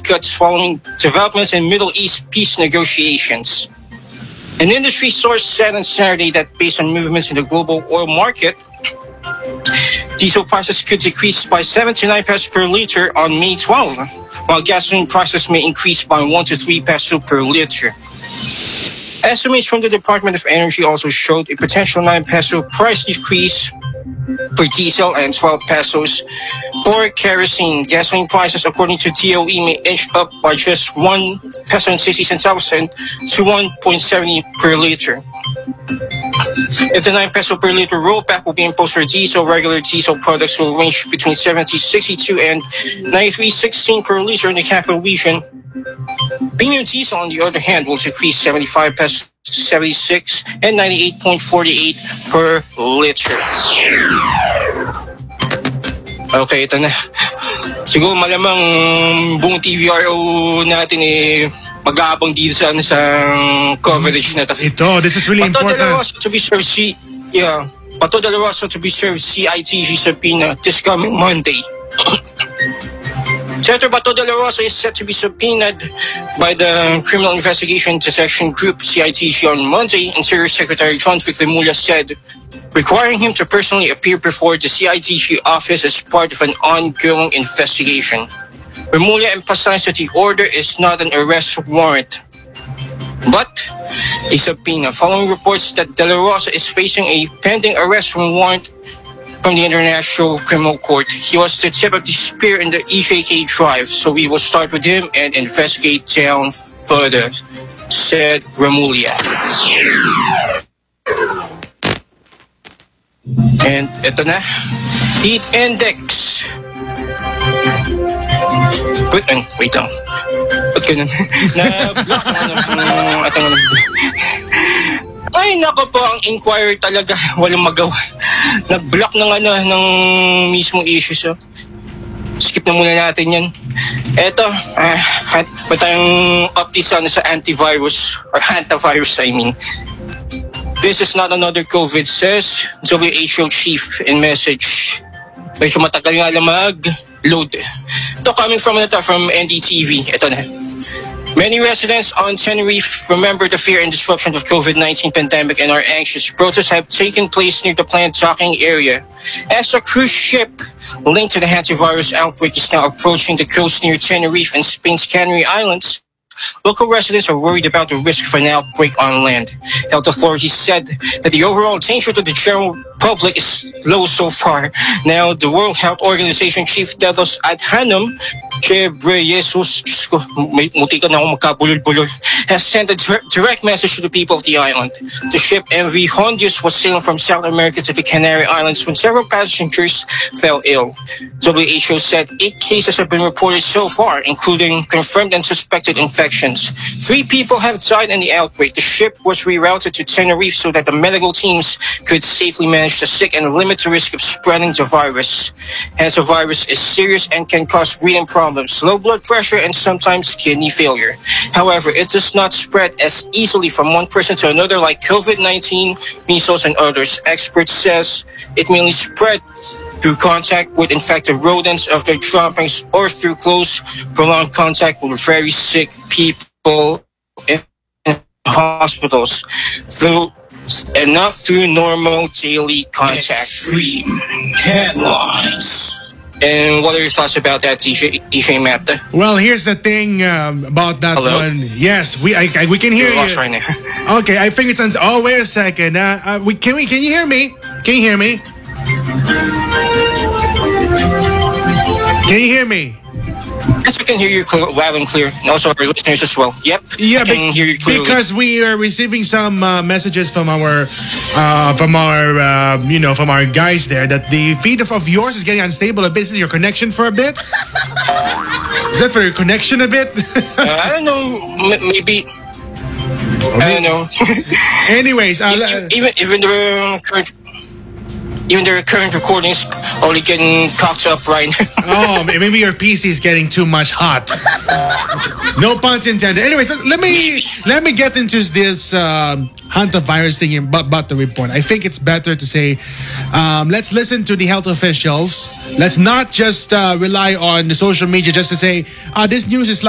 cuts following developments in Middle East peace negotiations. An industry source said on Saturday that based on movements in the global oil market, diesel prices could decrease by 7 to 9 pesos per liter on May 12, while gasoline prices may increase by 1 to 3 pesos per liter. Estimates from the Department of Energy also showed a potential 9 peso price decrease for diesel and 12 pesos for kerosene. Gasoline prices, according to DOE, may inch up by just 1 peso and 60 centavos to 1.70 per liter. If the 9 peso per liter rollback will be imposed for diesel, regular diesel products will range between 70.62 and 93.16 per liter in the capital region. Premium diesel, on the other hand, will decrease 75 pesos to 76 and 98.48 per liter. Okay, ito na. Siguro malamang buong TVRO natin mag-aabang dito sa coverage na ito. This is really important. Pato de la Rosa to be served CITG subpoena this coming Monday. Senator Bato de la Rosa is set to be subpoenaed by the Criminal Investigation Intersection Group, CITG, on Monday, Interior Secretary John Vic Remulla said, requiring him to personally appear before the CITG office as part of an ongoing investigation. Remulla emphasized that the order is not an arrest warrant, but a subpoena, following reports that De La Rosa is facing a pending arrest warrant from the International Criminal Court. He was the tip of the spear in the EJK drive, so we will start with him and investigate down further, said Remulla. And ito na, heat index. Wait lang. Ba't ganun? Na-block na Ay, nako po, ang inquiry talaga, walang magawa. Nag-block ng mismong issue. So, skip na muna natin yan. Eto, ba tayong update sa antivirus, or hantavirus, I mean. This is not another COVID, says WHO chief in message. Medyo matagal nga lang mag-load. Ito coming from NDTV. Ito na. Many residents on Tenerife remember the fear and disruption of COVID-19 pandemic and are anxious. Protests have taken place near the planned docking area as a cruise ship linked to the hantavirus outbreak is now approaching the coast near Tenerife and Spain's Canary Islands. Local residents are worried about the risk of an outbreak on land. Health authorities said that the overall danger to the general public is low so far. Now, the World Health Organization Chief Tedros Adhanom Ghebreyesus, has sent a direct message to the people of the island. The ship MV Hondius was sailing from South America to the Canary Islands when several passengers fell ill. WHO said 8 cases have been reported so far, including confirmed and suspected infections. 3 people have died in the outbreak. The ship was rerouted to Tenerife so that the medical teams could safely manage the sick and limit the risk of spreading the virus. As the virus is serious and can cause breathing problems, low blood pressure, and sometimes kidney failure. However, it does not spread as easily from one person to another like COVID-19, measles, and others. Experts says it mainly spread through contact with infected rodents of their droppings or through close, prolonged contact with very sick people in hospitals, and not through normal daily contact. Extreme headlines. And what are your thoughts about that, DJ Matt? Well, here's the thing about that one. Yes, we can hear you. Right now. Okay, I think it's on. Oh, wait a second. Can you hear me? Can you hear me? Can you hear me? Yes, I can hear you loud and clear, and also our listeners as well. Yep, yeah, I can hear you clearly. Because we are receiving some messages from our from our guys there that the feed of yours is getting unstable a bit. Is it your connection for a bit? Is that for your connection a bit? I don't know. Maybe. I don't know. Anyways, even the current recordings only getting cocked up right now. Oh, maybe your PC is getting too much hot. No puns intended. Anyways, let me get into this hantavirus thing about the report. I think it's better to say, let's listen to the health officials. Let's not just rely on the social media just to say, this news is